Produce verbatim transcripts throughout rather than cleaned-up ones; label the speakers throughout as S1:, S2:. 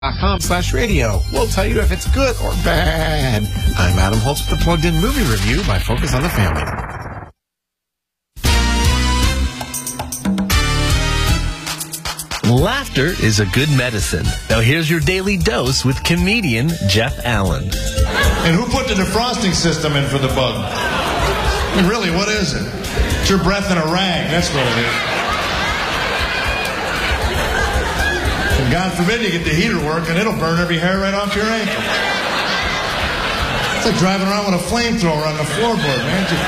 S1: dot com slash radio. We'll tell you if it's good or bad. I'm Adam Holtz with the Plugged In Movie Review by Focus on the Family.
S2: Laughter is a good medicine. Now here's your daily dose with comedian Jeff Allen.
S3: And who put the defrosting system in for the bug? I mean, really, what is it? It's your breath in a rag. That's what it is. And God forbid you get the heater working, it'll burn every hair right off your ankle. It's like driving around with a flamethrower on the floorboard, man. Just...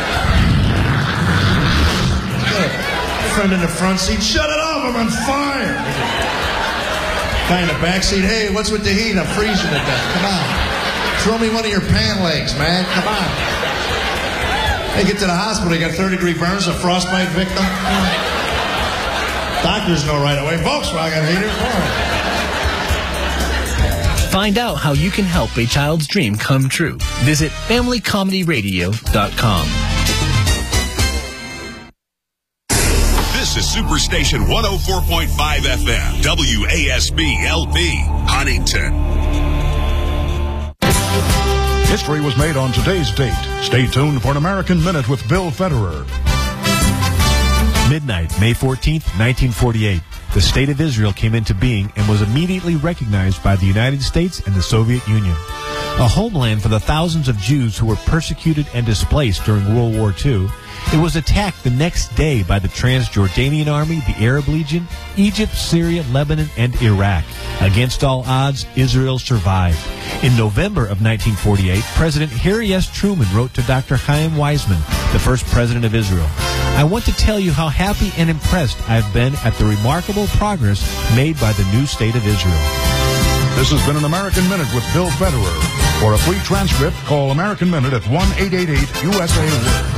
S3: Got a friend in the front seat. Shut it off, I'm on fire. Guy in the back seat. Hey, what's with the heat? I'm freezing to death. Come on. Throw me one of your pan legs, man. Come on. They get to the hospital. You got third degree burns, a frostbite victim. Doctors know right away. Volkswagen heater.
S2: Find out how you can help a child's dream come true. Visit family comedy radio dot com.
S4: This is Superstation one oh four point five F M, W A S B L P, Huntington.
S5: History was made on today's date. Stay tuned for an American Minute with Bill Federer.
S6: Midnight, May fourteenth, nineteen forty-eight. The State of Israel came into being and was immediately recognized by the United States and the Soviet Union. A homeland for the thousands of Jews who were persecuted and displaced during World War Two, it was attacked the next day by the Transjordanian Army, the Arab Legion, Egypt, Syria, Lebanon, and Iraq. Against all odds, Israel survived. In November of nineteen forty-eight, President Harry S. Truman wrote to Doctor Chaim Weizmann, the first president of Israel, "I want to tell you how happy and impressed I've been at the remarkable progress made by the new state of Israel."
S5: This has been an American Minute with Bill Federer. For a free transcript, call American Minute at one eight eight eight U S A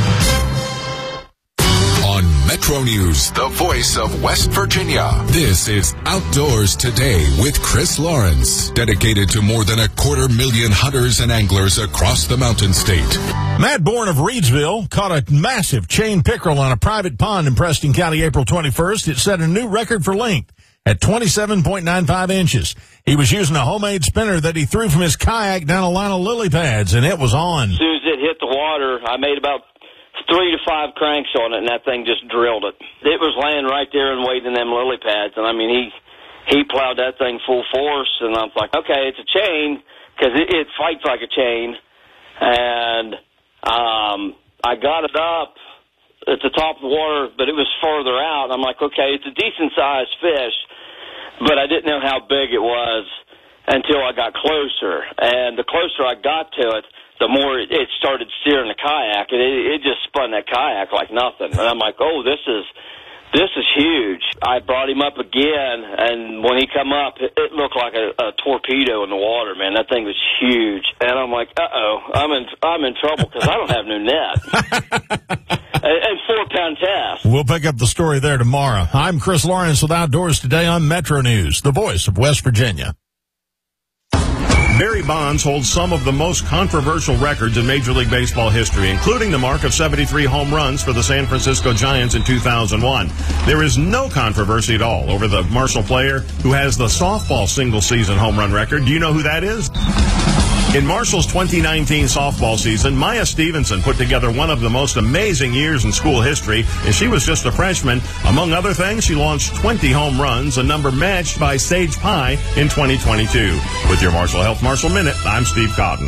S5: Word.
S4: On Metro News, the voice of West Virginia. This is Outdoors Today with Chris Lawrence, dedicated to more than a quarter million hunters and anglers across the Mountain State.
S7: Matt Bourne of Reedsville caught a massive chain pickerel on a private pond in Preston County April twenty-first. It set a new record for length at twenty-seven point nine five inches. He was using a homemade spinner that he threw from his kayak down a line of lily pads, and it was on.
S8: As soon as it hit the water, I made about three to five cranks on it, and that thing just drilled it. It was laying right there and waiting in them lily pads, and I mean, he he plowed that thing full force, and I was like, okay, it's a chain, because it, it fights like a chain, and um, I got it up at the top of the water, but it was further out. I'm like, okay, it's a decent-sized fish, but I didn't know how big it was until I got closer. And the closer I got to it, the more it started steering the kayak, and it, it just spun that kayak like nothing. And I'm like, oh, this is this is huge. I brought him up again, and when he come up, it, it looked like a, a torpedo in the water, man. That thing was huge. And I'm like, uh-oh, I'm in, I'm in trouble because I don't have no net. And four-pound test.
S7: We'll pick up the story there tomorrow. I'm Chris Lawrence with Outdoors Today on Metro News, the voice of West Virginia.
S9: Barry Bonds holds some of the most controversial records in Major League Baseball history, including the mark of seventy-three home runs for the San Francisco Giants in two thousand one. There is no controversy at all over the Marshall player who has the softball single-season home run record. Do you know who that is? In Marshall's twenty nineteen softball season, Maya Stevenson put together one of the most amazing years in school history, and she was just a freshman. Among other things, she launched twenty home runs, a number matched by Sage Pie in twenty twenty-two. With your Marshall Health Marshall Minute, I'm Steve Cotton.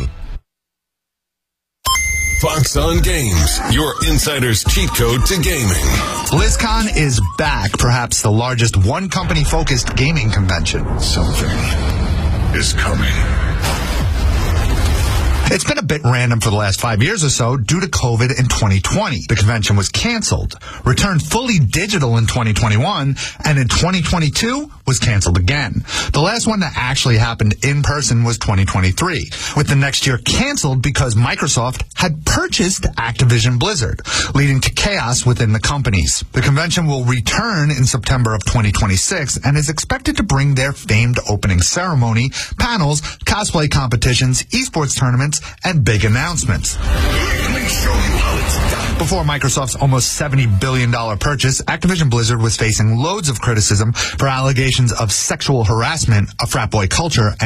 S4: Fox on Games, your insider's cheat code to gaming.
S10: BlizzCon is back, perhaps the largest one-company-focused gaming convention.
S4: Something is coming.
S10: It's been a bit random for the last five years or so due to COVID in twenty twenty. The convention was canceled, returned fully digital in twenty twenty-one, and in twenty twenty-two was canceled again. The last one that actually happened in person was twenty twenty-three, with the next year canceled because Microsoft had purchased Activision Blizzard, leading to chaos within the companies. The convention will return in September of twenty twenty-six and is expected to bring their famed opening ceremony, panels, cosplay competitions, esports tournaments, and big announcements.
S4: Let me show you how it's done.
S10: Before Microsoft's own almost seventy billion dollars purchase, Activision Blizzard was facing loads of criticism for allegations of sexual harassment, a frat boy culture,